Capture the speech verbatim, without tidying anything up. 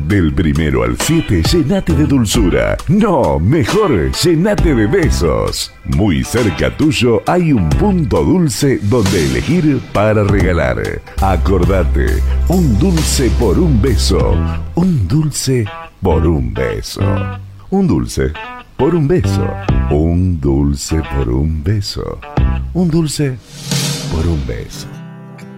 Del primero al siete, llenate de dulzura. No, mejor, llenate de besos. Muy cerca tuyo hay un punto dulce donde elegir para regalar. Acordate, un dulce por un beso. Un dulce por un beso. Un dulce por un beso. Un dulce por un beso. Un dulce por un beso.